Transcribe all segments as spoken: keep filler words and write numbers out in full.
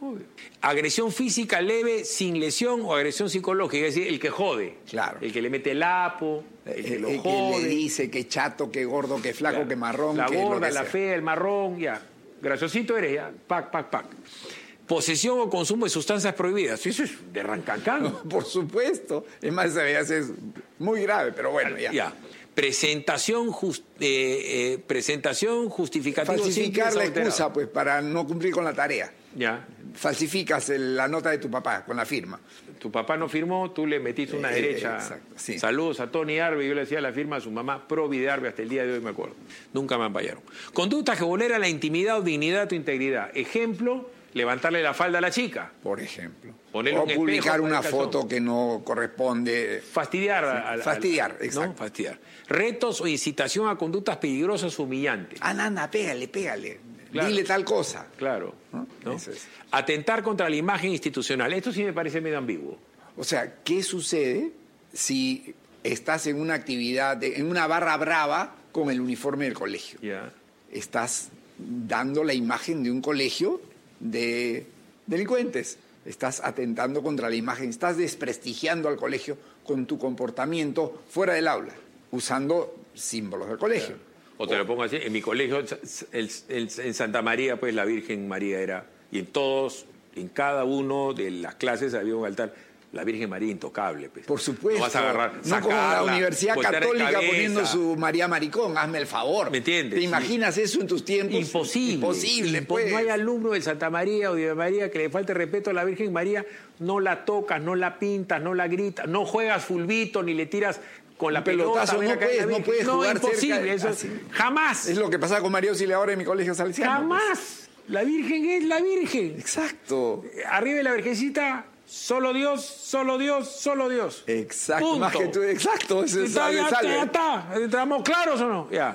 Obvio. Agresión física leve sin lesión o agresión psicológica, es decir, el que jode. Claro. El que le mete el apo, el que el, lo el jode. que le dice que chato, que gordo, que flaco, Claro. que marrón. La que gorda, lo que la sea. fea, el marrón, ya. Graciosito eres, ya. Pac, pac, pac. Posesión o consumo de sustancias prohibidas. Eso es de rancacán. Por supuesto. Es más, es muy grave, pero bueno, ya. Ya. Presentación, just, eh, eh, presentación justificativa. Falsificar la excusa, pues, para no cumplir con la tarea. Ya. Falsificas el, la nota de tu papá con la firma. Tu papá no firmó, tú le metiste una Eh, derecha. exacto, sí. Saludos a Tony Arbe, yo le decía la firma a su mamá, Provi de Arbe, hasta el día de hoy me acuerdo. Nunca me ampallaron. Conductas que vulneran la intimidad o dignidad o integridad. Ejemplo, levantarle la falda a la chica. Por ejemplo. Ponerle o un espejo publicar con el una calzón. foto que no corresponde. Fastidiar. a- a- Fastidiar, ¿no? exacto. Fastidiar. Retos o incitación a conductas peligrosas o humillantes. Ah, nana, pégale, pégale. Claro. Dile tal cosa. Claro. ¿No? ¿no? Eso es. Atentar contra la imagen institucional. Esto sí me parece medio ambiguo. O sea, ¿qué sucede si estás en una actividad, de- en una barra brava con el uniforme del colegio? Ya. Estás dando la imagen de un colegio de delincuentes. Estás atentando contra la imagen, estás desprestigiando al colegio con tu comportamiento fuera del aula, usando símbolos del colegio. O te lo pongo así, en mi colegio, el- el- en Santa María, pues la Virgen María era, y en todos, en cada uno de las clases había un altar, la Virgen María intocable. Pues. Por supuesto. No vas a agarrar, no como la sacarla, Universidad voltear de Católica cabeza. poniendo su María Maricón, hazme el favor. ¿Me entiendes? ¿Te imaginas eso en tus tiempos? Imposible. Imposible, Impo- pues. No hay alumno de Santa María o de María que le falte respeto a la Virgen María, no la tocas, no la pintas, no la gritas, no juegas fulbito, ni le tiras con la Un pelotazo, pelota. ven no acá, puedes, la no Virgen. puedes jugar cerca imposible, de- eso así. jamás. Es lo que pasaba con María Auxilia ahora en mi colegio salesiano. Jamás. La Virgen es la Virgen. Exacto. Arriba de la Virgencita, solo Dios, solo Dios, solo Dios. Exacto. Punto. Más que tú, exacto. Eso Está, sale, ya, sale. ya está. ¿Estamos claros o no? Ya.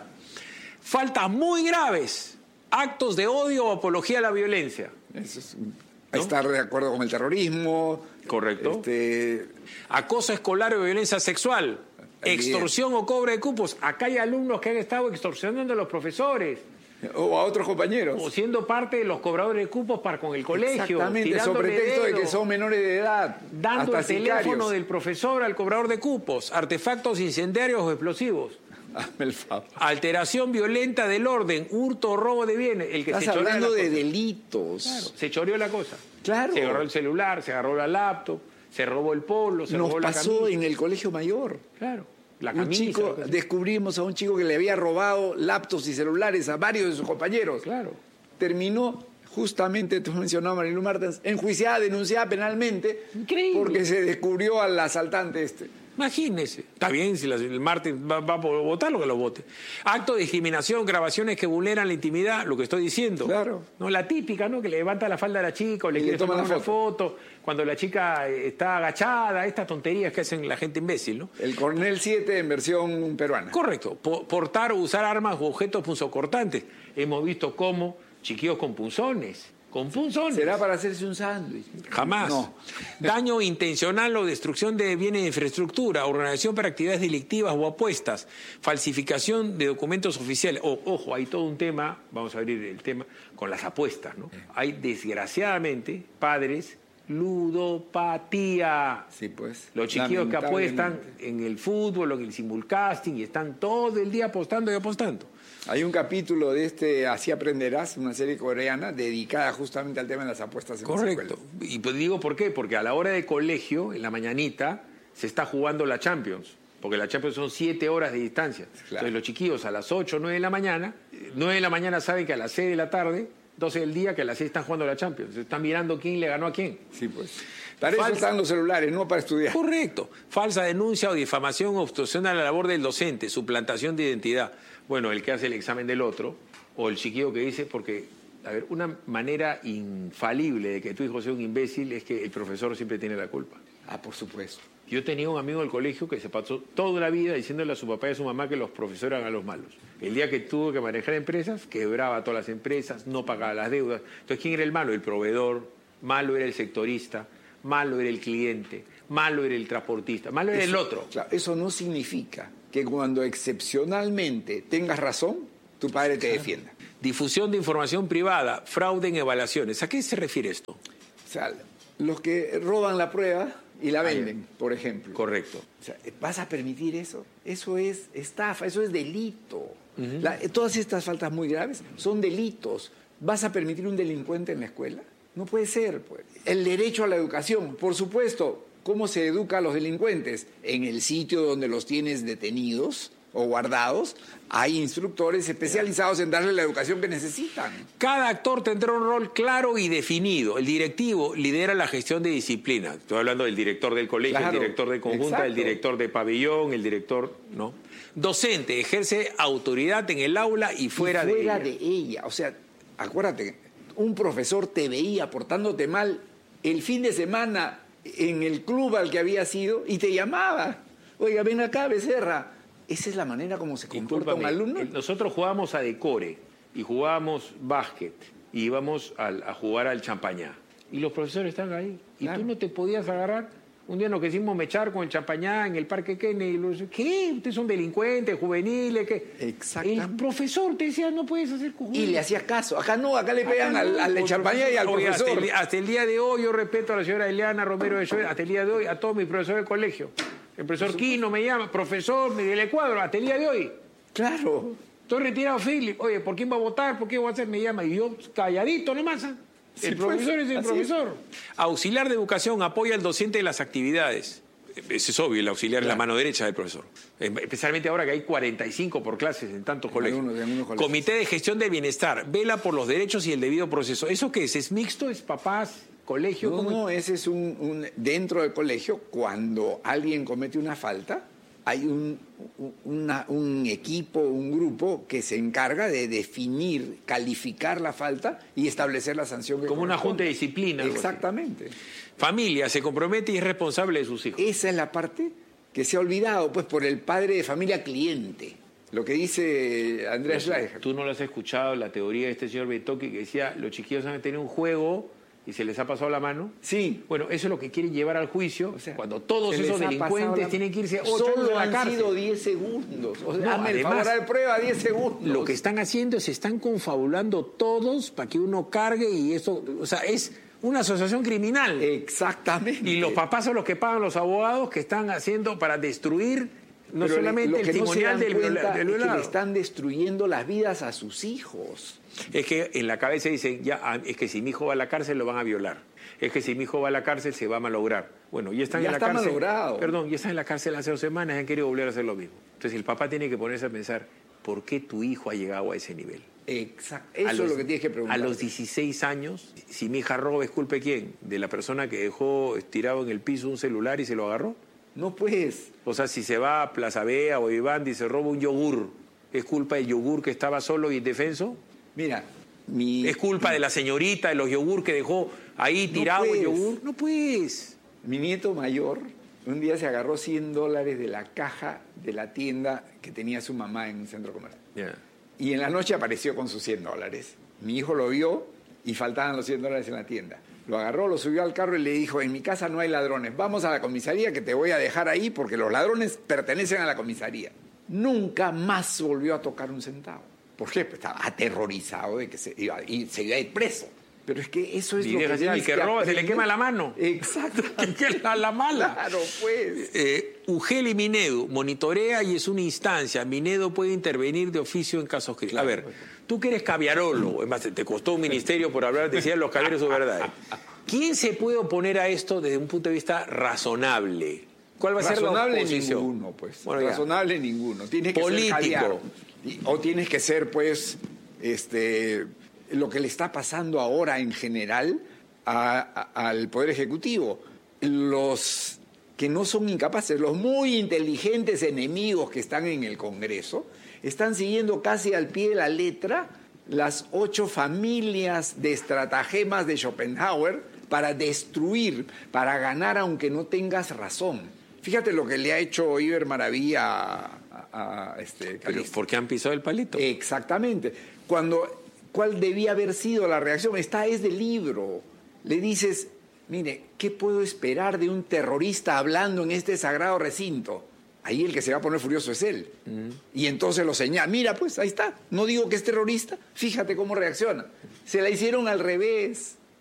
Faltas muy graves. Actos de odio o apología a la violencia. Eso es, estar de acuerdo con el terrorismo. Correcto. Este, Acoso escolar o violencia sexual. Evidente. Extorsión o cobro de cupos. Acá hay alumnos que han estado extorsionando a los profesores o a otros compañeros. o siendo parte de los cobradores de cupos para con el colegio. Exactamente, sobre tirándole pretexto de dedo, que son menores de edad. dando hasta el teléfono sicarios. del profesor al cobrador de cupos. Artefactos incendiarios o explosivos. Hazme el favor. Alteración violenta del orden. Hurto o robo de bienes. El que Estás se chorea hablando la de cosa. delitos. Claro, se choreó la cosa. Claro. Se agarró el celular, se agarró la laptop, se robó el polo, se Nos robó la pasó camisa. en el colegio mayor. Claro, la Un camisa. chico, lo que sea. descubrimos a un chico que le había robado laptops y celulares a varios de sus compañeros. Claro. Terminó, justamente, tú mencionabas a Marilu Martens, enjuiciada, denunciada penalmente. Increíble. Porque se descubrió al asaltante este. Imagínese. Está bien, si la- el martes va, va a votar lo que lo vote. Acto de discriminación, grabaciones que vulneran la intimidad, lo que estoy diciendo. Claro. No, la típica, ¿no? Que le levanta la falda a la chica o le Y le quiere toma tomar la una foto. Cuando la chica eh, está agachada, estas tonterías que hacen la gente imbécil, ¿no? El Cornell siete en versión peruana. Correcto. Po- Portar o usar armas u objetos punzocortantes. Hemos visto cómo chiquillos con punzones. Con punzones. ¿Será para hacerse un sándwich? Jamás. No. Daño intencional o destrucción de bienes de infraestructura, organización para actividades delictivas o apuestas, falsificación de documentos oficiales. O, ojo, hay todo un tema, vamos a abrir el tema, con las apuestas, ¿no? Hay, desgraciadamente, padres, ludopatía. Sí, pues. Los chiquillos que apuestan lamentablemente. en el fútbol o en el simulcasting y están todo el día apostando y apostando. Hay un capítulo de este Así aprenderás, una serie coreana dedicada justamente al tema de las apuestas en las Correcto. escuelas. Y pues digo por qué, porque a la hora de colegio, en la mañanita, se está jugando la Champions. Porque la Champions son siete horas de distancia. Claro. Entonces los chiquillos a las ocho, nueve de la mañana, nueve de la mañana saben que a las seis de la tarde, doce del día, que a las seis están jugando la Champions. Están mirando quién le ganó a quién. Sí, pues. Para eso Falsa- están los celulares, no para estudiar. Correcto. Falsa denuncia o difamación o obstrucción a la labor del docente, suplantación de identidad. Bueno, el que hace el examen del otro, o el chiquillo que dice, porque, a ver, una manera infalible de que tu hijo sea un imbécil es que el profesor siempre tiene la culpa. Ah, por supuesto. Yo tenía un amigo del colegio que se pasó toda la vida diciéndole a su papá y a su mamá que los profesores eran los malos. El día que tuvo que manejar empresas, quebraba todas las empresas, no pagaba las deudas. Entonces, ¿quién era el malo? El proveedor, malo era el sectorista, malo era el cliente, malo era el transportista, malo era el Eso- otro. Claro, eso no significa que cuando excepcionalmente tengas razón, tu padre te defienda. Difusión de información privada, fraude en evaluaciones. ¿A qué se refiere esto? O sea, los que roban la prueba y la venden, Ay, por ejemplo. Correcto. O sea, ¿vas a permitir eso? Eso es estafa, eso es delito. Uh-huh. La, todas estas faltas muy graves son delitos. ¿Vas a permitir un delincuente en la escuela? No puede ser, pues. El derecho a la educación, por supuesto. ¿Cómo se educa a los delincuentes? En el sitio donde los tienes detenidos o guardados, hay instructores especializados en darle la educación que necesitan. Cada actor tendrá un rol claro y definido. El directivo lidera la gestión de disciplina. Estoy hablando del director del colegio, claro, el director de conjunta, exacto, el director de pabellón, el director, ¿no? Docente, ejerce autoridad en el aula y fuera, y fuera de ella. de ella. O sea, acuérdate, un profesor te veía portándote mal el fin de semana en el club al que había sido y te llamaba. Oiga, ven acá, Becerra. Esa es la manera como se comporta un alumno. Nosotros jugábamos a decore y jugábamos básquet y íbamos a, a jugar al champañá. Y los profesores están ahí. Y claro, tú no te podías agarrar. Un día nos quisimos mechar con el champañá en el Parque Kennedy. Y los, ¿qué? Ustedes son delincuentes, juveniles. ¿Qué? Exactamente. El profesor te decía, no puedes hacer conjunto. Y le hacías caso. Acá no, acá le pegan acá no, al, al champañá y al oye, profesor. Hasta el, hasta el día de hoy yo respeto a la señora Eliana Romero de Schoen, hasta el día de hoy a todos mis profesores del colegio. El profesor Quino me llama, profesor Miguel Ecuadro, hasta el día de hoy. Claro. Estoy retirado, Philip. Oye, ¿por quién va a votar? ¿Por qué va a hacer? Me llama. Y yo calladito nomás. ¿eh? Sí, el profesor pues, es el profesor. Es. Auxiliar de educación apoya al docente de las actividades. Eso es obvio, el auxiliar claro, es la mano derecha del profesor. Especialmente ahora que hay cuarenta y cinco por clases en tantos colegios. Algunos, algunos colegios. Comité de gestión del bienestar. Vela por los derechos y el debido proceso. ¿Eso qué es? ¿Es mixto? ¿Es papás? ¿Colegio? No, no, ese es un, un... Dentro del colegio, cuando alguien comete una falta, hay un, una, un equipo, un grupo que se encarga de definir, calificar la falta y establecer la sanción que como una junta de disciplina. Exactamente. Familia se compromete y es responsable de sus hijos. Esa es la parte que se ha olvidado, pues, por el padre de familia cliente. Lo que dice Andrea Schleicher. Tú no lo has escuchado, la teoría de este señor Betoki que decía, los chiquillos han tenido un juego y se les ha pasado la mano. Sí. Bueno, eso es lo que quieren llevar al juicio, o sea, cuando todos esos delincuentes la... tienen que irse ocho Solo años a la cárcel. Han sido diez segundos. O sea, no, hazme además, el favor, prueba diez segundos. Lo que están haciendo es, se están confabulando todos para que uno cargue y eso, o sea, es una asociación criminal. Exactamente. Y los papás son los que pagan los abogados que están haciendo para destruir no Pero solamente el timonial del violado. Es que le están destruyendo las vidas a sus hijos. Es que en la cabeza dicen, ya, es que si mi hijo va a la cárcel lo van a violar. Es que si mi hijo va a la cárcel se va a malograr. Bueno, ya están ya en la está cárcel. Malogrado. Perdón, ya están en la cárcel hace dos semanas y han querido volver a hacer lo mismo. Entonces el papá tiene que ponerse a pensar, ¿por qué tu hijo ha llegado a ese nivel? Exacto. Eso los, es lo que tienes que preguntar. A los dieciséis años, si mi hija roba, ¿es culpa de quién? ¿De la persona que dejó tirado en el piso un celular y se lo agarró? No, pues. O sea, si se va a Plaza Vea o Vivaldi y se roba un yogur, ¿es culpa del yogur que estaba solo y indefenso? Mira, mi... ¿Es culpa de la señorita de los yogur que dejó ahí tirado no el yogur? No, pues. Mi nieto mayor un día se agarró cien dólares de la caja de la tienda que tenía su mamá en un centro comercial. Yeah. Y en la noche apareció con sus cien dólares. Mi hijo lo vio y faltaban los cien dólares en la tienda. Lo agarró, lo subió al carro y le dijo, en mi casa no hay ladrones, vamos a la comisaría que te voy a dejar ahí porque los ladrones pertenecen a la comisaría. Nunca más volvió a tocar un centavo. ¿Por qué? Pues estaba aterrorizado de que se iba, y se iba a ir preso. Pero es que eso es y lo que tienes que, que roba, se le quema la mano. Exacto. que la, la mala. Claro, pues. Eh, Ugel y Minedu monitorea y es una instancia. Minedu puede intervenir de oficio en casos críticos. Claro, a ver, pues. Tú que eres caviarólogo, además te costó un ministerio por hablar, decían los caviares su verdad. ¿Quién se puede oponer a esto desde un punto de vista razonable? ¿Cuál va a ser la oposición? Razonable ninguno, pues. Bueno, razonable ninguno. Tiene que político. ser caviar. O tienes que ser, pues, este, lo que le está pasando ahora en general a, a, al Poder Ejecutivo. Los que no son incapaces, los muy inteligentes enemigos que están en el Congreso, están siguiendo casi al pie de la letra las ocho familias de estratagemas de Schopenhauer para destruir, para ganar aunque no tengas razón. Fíjate lo que le ha hecho Iber Maravilla a, a, a este Pero ¿por qué han pisado el palito? Exactamente. Cuando, ¿cuál debía haber sido la reacción? Esta es del libro. Le dices, mire, ¿qué puedo esperar de un terrorista hablando en este sagrado recinto? Ahí el que se va a poner furioso es él. Uh-huh. Y entonces lo señala. Mira, pues ahí está. No digo que es terrorista. Fíjate cómo reacciona. Se la hicieron al revés.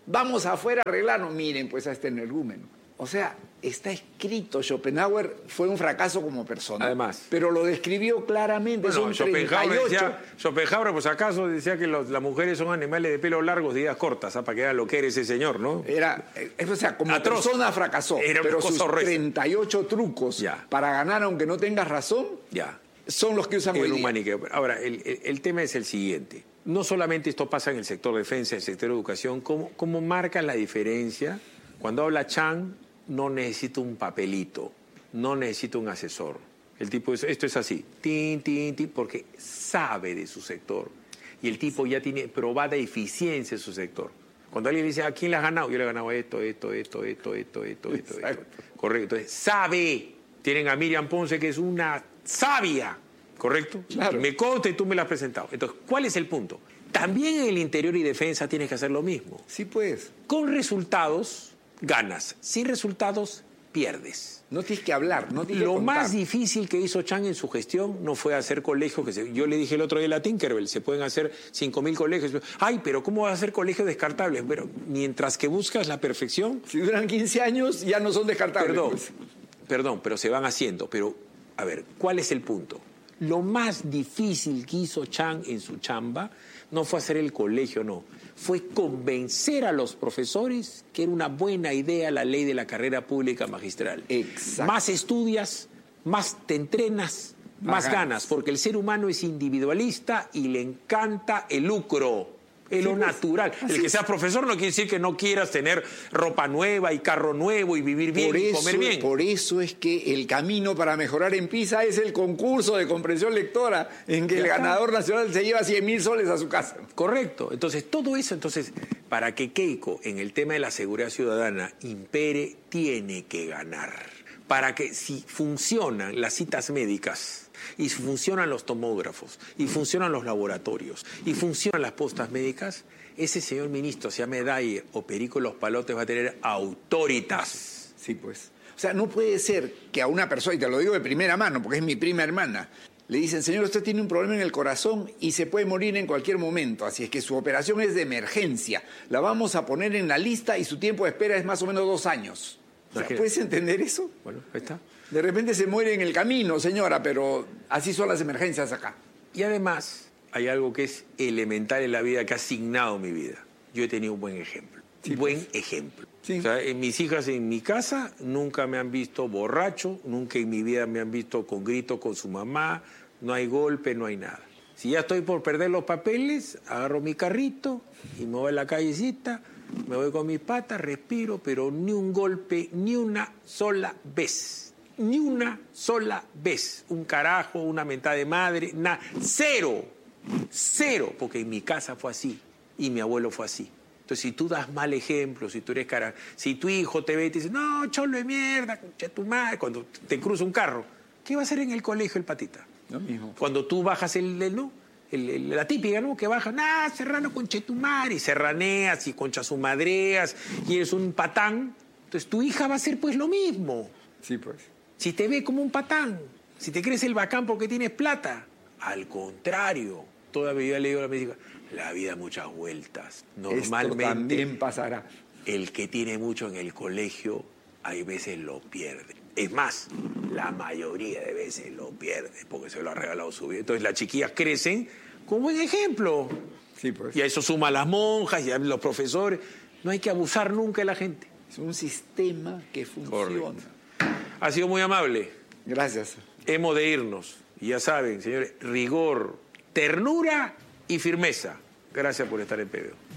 vamos afuera a arreglarnos. Miren, pues a este energúmeno. O sea, está escrito, Schopenhauer fue un fracaso como persona. Además. Pero lo describió claramente. Bueno, son Schopenhauer, treinta y ocho. decía, Schopenhauer, pues acaso, decía que los, las mujeres son animales de pelo largos, de vidas cortas, ¿ah? Para que vean lo que era ese señor, ¿no? Era, eh, o sea, como Atroz. persona fracasó. Era una pero cosa sus horrenda. treinta y ocho trucos Ya. para ganar aunque no tengas razón Ya. son los que usan hoy El día. humaniqueo. Ahora, el, el, el tema es el siguiente. No solamente esto pasa en el sector defensa, en el sector educación, ¿cómo, cómo marca la diferencia? Cuando habla Chang, no necesito un papelito, no necesito un asesor. El tipo, es, esto es así, tin, tin, tin, porque sabe de su sector. Y el tipo ya tiene probada eficiencia en su sector. Cuando alguien le dice, ¿a quién le has ganado? Yo le he ganado esto, esto, esto, esto, esto, esto, esto, esto. Correcto. Entonces, sabe. Tienen a Miriam Ponce, que es una sabia. ¿Correcto? Claro. Me consta y tú me lo has presentado. Entonces, ¿cuál es el punto? También en el interior y defensa tienes que hacer lo mismo. Sí, pues. Con resultados, ganas. Sin resultados, pierdes. No tienes que hablar, no tienes que Lo contar. más difícil que hizo Chang en su gestión no fue hacer colegios. Que se, yo le dije el otro día a la Tinkerbell, se pueden hacer cinco mil colegios. Ay, pero ¿cómo vas a hacer colegios descartables? Pero mientras que buscas la perfección... Si duran quince años, ya no son descartables. Perdón, pues. perdón, pero se van haciendo. Pero, a ver, ¿cuál es el punto? Lo más difícil que hizo Chang en su chamba no fue hacer el colegio, no. Fue convencer a los profesores que era una buena idea la ley de la carrera pública magistral. Exacto. Más estudias, más te entrenas, más, Más ganas. ganas, porque el ser humano es individualista y le encanta el lucro. Es lo Sí, pues, natural. El así que es. seas profesor no quiere decir que no quieras tener ropa nueva y carro nuevo y vivir bien Por y eso, comer bien. por eso es que el camino para mejorar en PISA es el concurso de comprensión lectora, en que Ya el está. ganador nacional se lleva cien mil soles a su casa. Correcto. Entonces, todo eso, entonces, para que Keiko en el tema de la seguridad ciudadana impere, tiene que ganar. Para que si funcionan las citas médicas, y funcionan los tomógrafos, y funcionan los laboratorios, y funcionan las postas médicas, ese señor ministro, sea Medaille o Perico Los Palotes, va a tener autoritas. Sí, pues. O sea, no puede ser que a una persona, y te lo digo de primera mano, porque es mi prima hermana, le dicen, señor, usted tiene un problema en el corazón y se puede morir en cualquier momento, así es que su operación es de emergencia. La vamos a poner en la lista y su tiempo de espera es más o menos dos años. O sea, Imagínate. ¿puedes entender eso? Bueno, ahí está. De repente se muere en el camino, señora, pero así son las emergencias acá. Y además, hay algo que es elemental en la vida que ha asignado mi vida. Yo he tenido un buen ejemplo. Sí, buen pues. ejemplo. Sí. O sea, en mis hijas en mi casa nunca me han visto borracho, nunca en mi vida me han visto con grito con su mamá, no hay golpe, no hay nada. Si ya estoy por perder los papeles, agarro mi carrito y me voy a la callecita, me voy con mis patas, respiro, pero ni un golpe, ni una sola vez. Ni una sola vez. Un carajo, una mentada de madre, nada. Cero. Cero. Porque en mi casa fue así. Y mi abuelo fue así. Entonces, si tú das mal ejemplo, si tú eres cara, si tu hijo te ve y te dice, no, cholo de mierda, concha tu madre, cuando te cruza un carro, ¿qué va a hacer en el colegio el patita? Lo mismo. Cuando tú bajas el, el no, el, el- la típica, ¿no? Que baja, nah, serrano conche tu madre, y serraneas y concha su madreas, y eres un patán. Entonces, tu hija va a hacer pues lo mismo. Sí, pues. Si te ve como un patán, si te crees el bacán porque tienes plata, al contrario, toda mi vida le digo a la médica, la vida da muchas vueltas. Esto Normalmente, también pasará. el que tiene mucho en el colegio, hay veces lo pierde. Es más, la mayoría de veces lo pierde porque se lo ha regalado su vida. Entonces las chiquillas crecen con buen ejemplo. Sí, pues. Y a eso suma las monjas y a los profesores. No hay que abusar nunca de la gente. Es un sistema que funciona. Correcto. Ha sido muy amable. Gracias. Hemos de irnos. Y ya saben, señores, rigor, ternura y firmeza. Gracias por estar en P B O.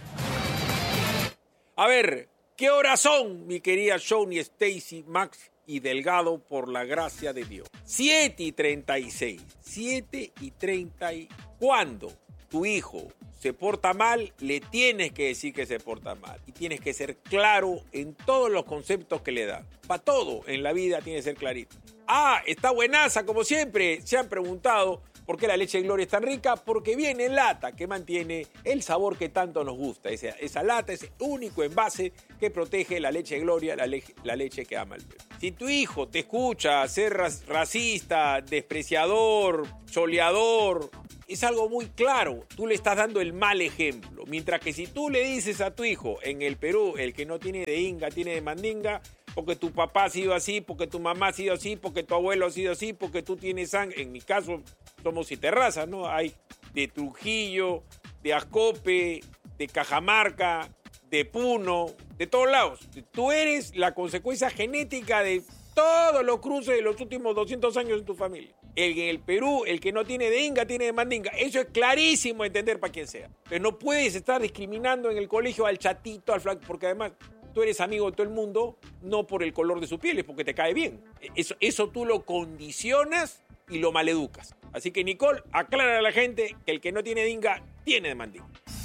A ver, ¿qué horas son, mi querida Shawnee, Stacy, Max y Delgado, por la gracia de Dios? siete y treinta y seis. siete y treinta y... ¿Cuándo tu hijo se porta mal, le tienes que decir que se porta mal. Y tienes que ser claro en todos los conceptos que le das. Para todo en la vida tiene que ser clarito. Ah, está buenaza como siempre. Se han preguntado por qué la leche Gloria es tan rica. Porque viene en lata, que mantiene el sabor que tanto nos gusta. Esa, esa lata es el único envase que protege la leche Gloria, la, le, la leche que ama el bebé. Si tu hijo te escucha ser racista, despreciador, choleador, es algo muy claro. Tú le estás dando el mal ejemplo. Mientras que si tú le dices a tu hijo, en el Perú, el que no tiene de inga, tiene de mandinga, porque tu papá ha sido así, porque tu mamá ha sido así, porque tu abuelo ha sido así, porque tú tienes sangre. En mi caso, somos siete razas, ¿no? Hay de Trujillo, de Ascope, de Cajamarca, de Puno, de todos lados. Tú eres la consecuencia genética de todos los cruces de los últimos doscientos años en tu familia. El, en el Perú, el que no tiene de inga, tiene de mandinga. Eso es clarísimo entender para quien sea. Pero no puedes estar discriminando en el colegio al chatito, al flaco, porque además tú eres amigo de todo el mundo, no por el color de su piel, es porque te cae bien. Eso, eso tú lo condicionas y lo maleducas. Así que, Nicole, aclara a la gente que el que no tiene de inga, tiene de mandinga.